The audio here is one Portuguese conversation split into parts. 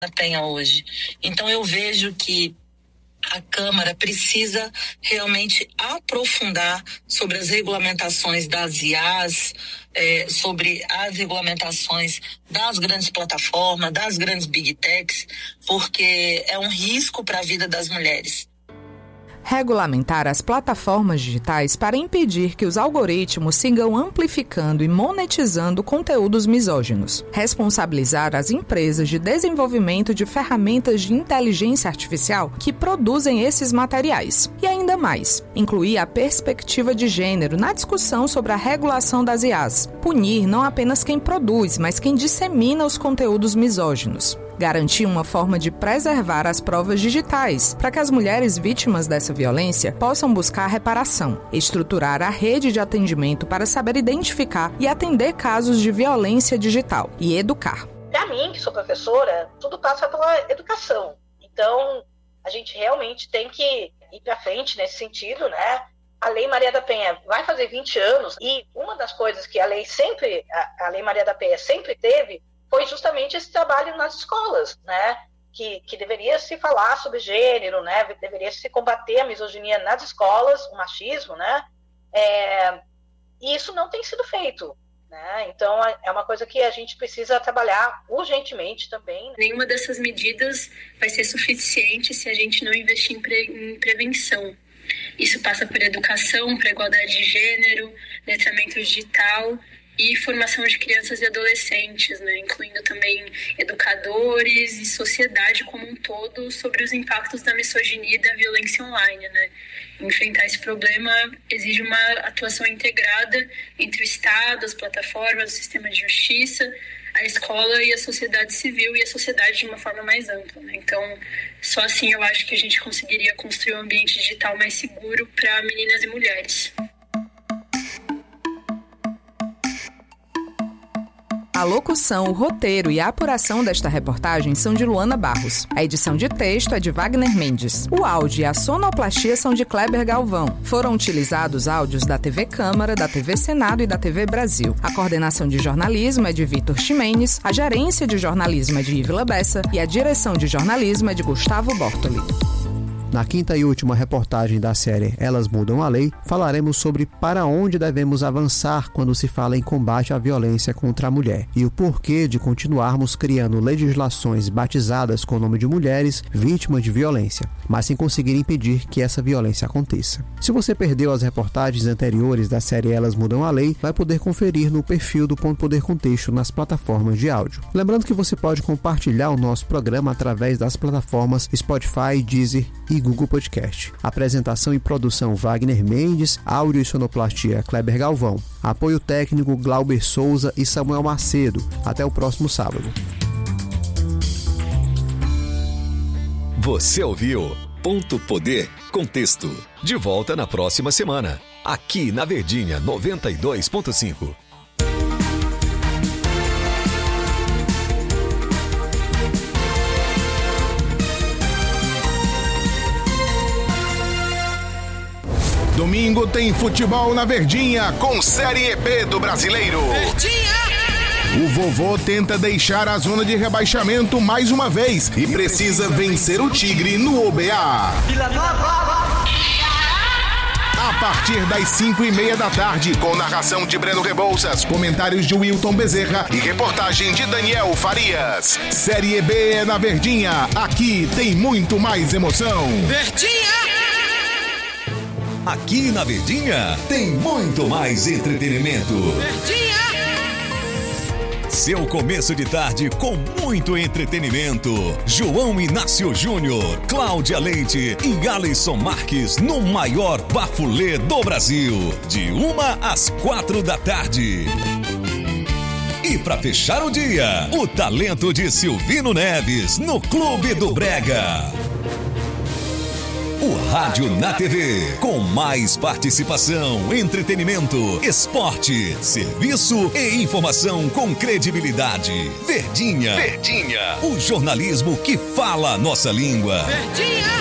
Penha hoje. Então eu vejo que a Câmara precisa realmente aprofundar sobre as regulamentações das IAs, sobre as regulamentações das grandes plataformas, das grandes big techs, porque é um risco para a vida das mulheres. Regulamentar as plataformas digitais para impedir que os algoritmos sigam amplificando e monetizando conteúdos misóginos. Responsabilizar as empresas de desenvolvimento de ferramentas de inteligência artificial que produzem esses materiais. E ainda mais, incluir a perspectiva de gênero na discussão sobre a regulação das IAs. Punir não apenas quem produz, mas quem dissemina os conteúdos misóginos. Garantir uma forma de preservar as provas digitais, para que as mulheres vítimas dessa violência possam buscar reparação. Estruturar a rede de atendimento para saber identificar e atender casos de violência digital. E educar. Para mim, que sou professora, tudo passa pela educação. Então, a gente realmente tem que ir para frente nesse sentido, né? A Lei Maria da Penha vai fazer 20 anos e uma das coisas que a Lei Maria da Penha sempre teve foi justamente esse trabalho nas escolas, né? Que deveria se falar sobre gênero, né? Deveria se combater a misoginia nas escolas, o machismo, né? E isso não tem sido feito, né? Então, é uma coisa que a gente precisa trabalhar urgentemente também. Nenhuma dessas medidas vai ser suficiente se a gente não investir em prevenção. Isso passa por educação, por igualdade de gênero, letramento digital e formação de crianças e adolescentes, né, incluindo também educadores e sociedade como um todo sobre os impactos da misoginia e da violência online, né. Enfrentar esse problema exige uma atuação integrada entre o Estado, as plataformas, o sistema de justiça, a escola e a sociedade civil e a sociedade de uma forma mais ampla, né? Então, só assim eu acho que a gente conseguiria construir um ambiente digital mais seguro para meninas e mulheres. A locução, o roteiro e a apuração desta reportagem são de Luana Barros. A edição de texto é de Wagner Mendes. O áudio e a sonoplastia são de Kleber Galvão. Foram utilizados áudios da TV Câmara, da TV Senado e da TV Brasil. A coordenação de jornalismo é de Vitor Ximenes, a gerência de jornalismo é de Ivila Bessa e a direção de jornalismo é de Gustavo Bortoli. Na quinta e última reportagem da série Elas Mudam a Lei, falaremos sobre para onde devemos avançar quando se fala em combate à violência contra a mulher e o porquê de continuarmos criando legislações batizadas com o nome de mulheres vítimas de violência, mas sem conseguir impedir que essa violência aconteça. Se você perdeu as reportagens anteriores da série Elas Mudam a Lei, vai poder conferir no perfil do Ponto Poder Contexto nas plataformas de áudio. Lembrando que você pode compartilhar o nosso programa através das plataformas Spotify, Deezer e Google Podcast. Apresentação e produção Wagner Mendes, áudio e sonoplastia Kleber Galvão. Apoio técnico Glauber Souza e Samuel Macedo. Até o próximo sábado. Você ouviu Ponto Poder Contexto. De volta na próxima semana, aqui na Verdinha 92.5. Domingo tem futebol na Verdinha com Série B do Brasileiro. Verdinha! O vovô tenta deixar a zona de rebaixamento mais uma vez e precisa vencer o Tigre no OBA. A partir das 5:30 da tarde, com narração de Breno Rebouças, comentários de Wilton Bezerra e reportagem de Daniel Farias. Série B é na Verdinha. Aqui tem muito mais emoção. Verdinha! Aqui na Verdinha tem muito mais entretenimento. Verdinha! Seu começo de tarde com muito entretenimento. João Inácio Júnior, Cláudia Leite e Alisson Marques no maior bafulê do Brasil. De 1 às 4 da tarde. E para fechar o dia, o talento de Silvino Neves no Clube do Brega. O Rádio na TV, com mais participação, entretenimento, esporte, serviço e informação com credibilidade. Verdinha. Verdinha. O jornalismo que fala a nossa língua. Verdinha.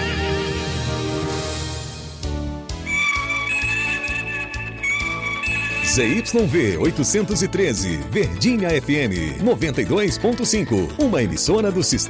ZYV 813, Verdinha FM 92.5, uma emissora do Sistema